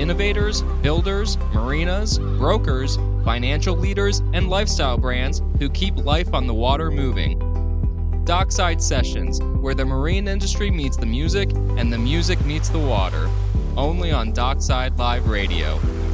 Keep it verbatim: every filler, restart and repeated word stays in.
innovators, builders, marinas, brokers, financial leaders, and lifestyle brands who keep life on the water moving. Dockside Sessions, where the marine industry meets the music and the music meets the water. Only on Dockside Live Radio.